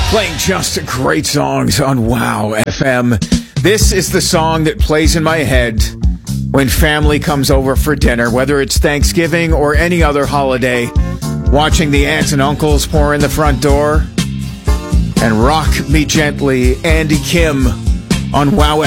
Playing just great songs on Wow FM. This is the song that plays in my head when family comes over for dinner, whether it's Thanksgiving or any other holiday, watching the aunts and uncles pour in the front door. And Rock Me Gently, Andy Kim on Wow